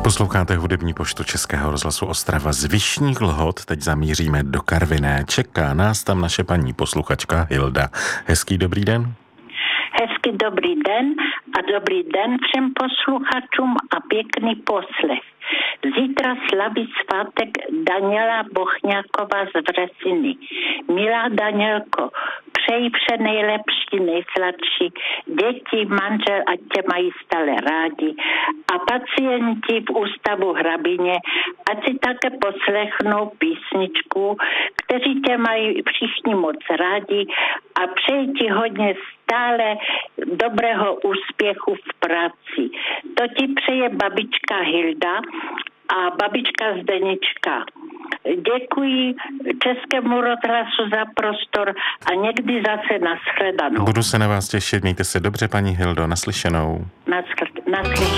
Posloucháte hudební poštu Českého rozhlasu Ostrava z Vyšných Lhot. Teď zamíříme do Karviné. Čeká nás tam naše paní posluchačka Hilda. Hezký dobrý den. Hezký dobrý den a dobrý den všem posluchačům a pěkný poslech. Zítra slaví svátek Daniela Bochňákova z Vresiny. Milá Danielko, přeji vše nejlepší, nejsladší. Děti, manžel, ať tě mají stále rádi. A pacienti v ústavu Hrabině, ať si také poslechnou písničku, kteří tě mají všichni moc rádi a přeji ti hodně stále dobrého úspěchu v práci. To ti přeje babička Hilda a babička Zdenička. Děkuji Českému rozhlasu za prostor a někdy zase nashledanou. Budu se na vás těšit, mějte se dobře, paní Hildo, naslyšenou. Naslyšenou.